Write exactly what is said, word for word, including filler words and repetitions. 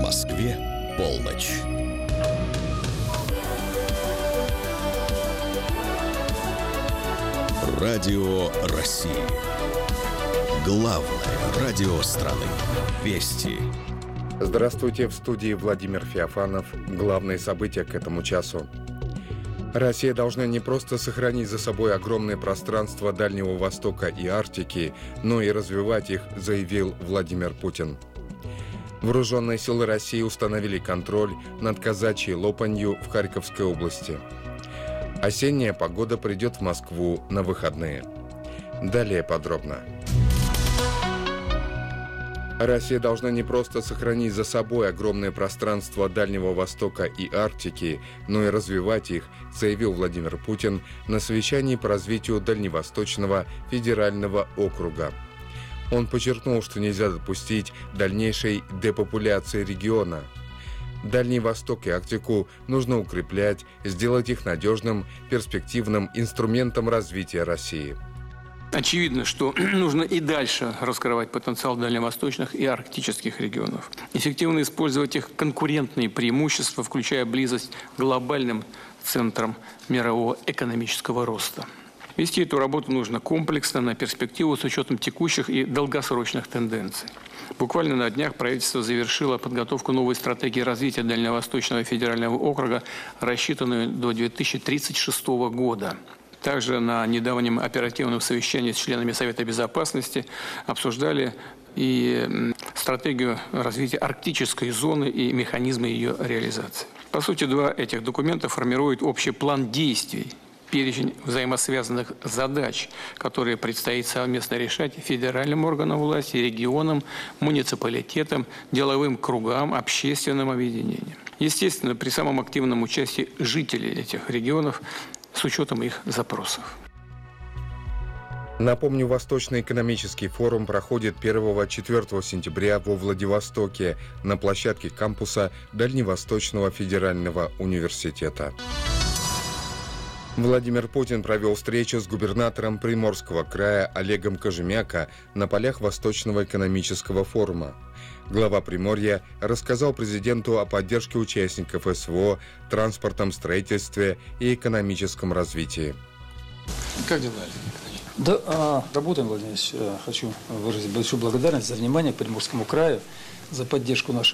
Москве полночь. Радио России. Главное радио страны. Вести. Здравствуйте, в студии Владимир Феофанов. Главные события к этому часу. Россия должна не просто сохранить за собой огромное пространство Дальнего Востока и Арктики, но и развивать их, заявил Владимир Путин. Вооруженные силы России установили контроль над казачьей Лопанью в Харьковской области. Осенняя погода придет в Москву на выходные. Далее подробно. Россия должна не просто сохранить за собой огромное пространство Дальнего Востока и Арктики, но и развивать их, заявил Владимир Путин на совещании по развитию Дальневосточного федерального округа. Он подчеркнул, что нельзя допустить дальнейшей депопуляции региона. Дальний Восток и Арктику нужно укреплять, сделать их надежным, перспективным инструментом развития России. Очевидно, что нужно и дальше раскрывать потенциал дальневосточных и арктических регионов. Эффективно использовать их конкурентные преимущества, включая близость к глобальным центрам мирового экономического роста. Вести эту работу нужно комплексно, на перспективу, с учетом текущих и долгосрочных тенденций. Буквально на днях правительство завершило подготовку новой стратегии развития Дальневосточного федерального округа, рассчитанную до две тысячи тридцать шестого года. Также на недавнем оперативном совещании с членами Совета Безопасности обсуждали и стратегию развития арктической зоны и механизмы ее реализации. По сути, два этих документа формируют общий план действий, перечень взаимосвязанных задач, которые предстоит совместно решать федеральным органам власти, регионам, муниципалитетам, деловым кругам, общественным объединениям. Естественно, при самом активном участии жителей этих регионов с учетом их запросов. Напомню, Восточный экономический форум проходит первого-четвёртого сентября во Владивостоке на площадке кампуса Дальневосточного федерального университета. Владимир Путин провел встречу с губернатором Приморского края Олегом Кожемяка на полях Восточного экономического форума. Глава Приморья рассказал президенту о поддержке участников СВО, транспортном строительстве и экономическом развитии. Как дела, Олег Николаевич? Да, а, работаем, Владимир Ильич. Хочу выразить большую благодарность за внимание к Приморскому краю, за поддержку нашей